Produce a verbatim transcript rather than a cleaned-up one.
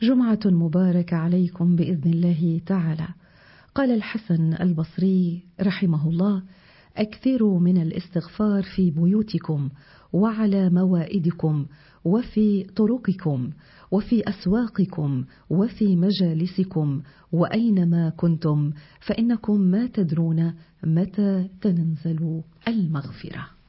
جمعة مباركة عليكم بإذن الله تعالى. قال الحسن البصري رحمه الله: أكثروا من الاستغفار في بيوتكم وعلى موائدكم وفي طرقكم وفي أسواقكم وفي مجالسكم وأينما كنتم، فإنكم ما تدرون متى تنزل المغفرة.